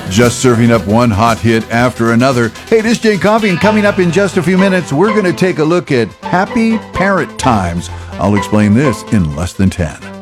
Just serving up one hot hit after another. Hey, this is Jay Coffee, and coming up in just a few minutes, we're going to take a look at happy parent times. I'll explain this in less than 10.